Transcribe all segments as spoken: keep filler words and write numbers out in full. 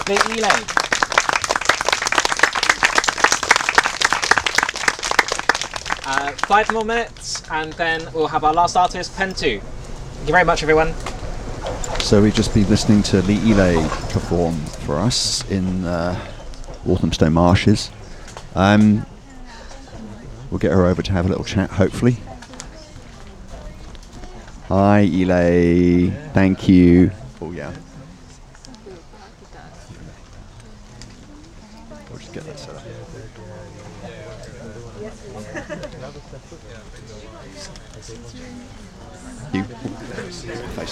Li Yilei. Uh, five more minutes, and then we'll have our last artist, Pen two. Thank you very much, everyone. So we've just been listening to Li Yilei perform for us in uh, Walthamstow Marshes. Um, we'll get her over to have a little chat, hopefully. Hi, Yilei. Thank you. Oh, yeah. We'll just get that set up. You. Face.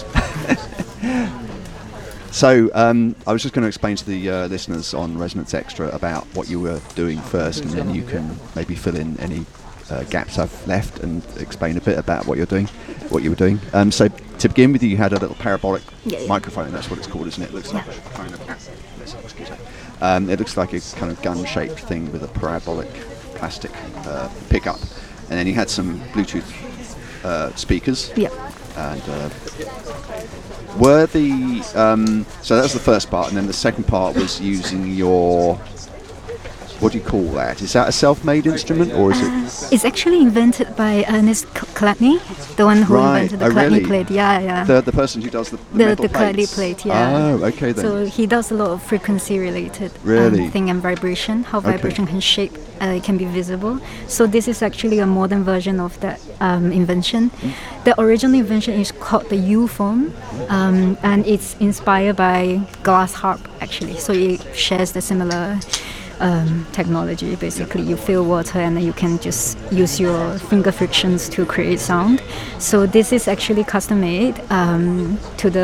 So, um, I was just going to explain to the uh, listeners on Resonance Extra about what you were doing first, and then you can maybe fill in any uh, gaps I've left and explain a bit about what you're doing, what you were doing. Um, so, to begin with, you had a little parabolic yeah, yeah. microphone. That's what it's called, isn't it? It looks like a kind of. Um, it looks like a kind of gun-shaped thing with a parabolic plastic uh, pickup, and then you had some Bluetooth uh, speakers. Yeah. And uh, were the um, so that was the first part, and then the second part was using your. What do you call that? Is that a self-made instrument, or is uh, it? It's actually invented by Ernest Chladni, the one who right. invented the oh, Chladni really? plate. Yeah, yeah. The the person who does the the, the, metal the Chladni plate. Yeah. Oh, okay then. So he does a lot of frequency-related really? um, thing and vibration. How okay. vibration can shape, uh, can be visible. So this is actually a modern version of that um, invention. Mm. The original invention is called the U-phone, um, and it's inspired by glass harp actually. So it shares the similar. Um, technology. Basically, you fill water and then you can just use your finger frictions to create sound. So this is actually custom made um, to the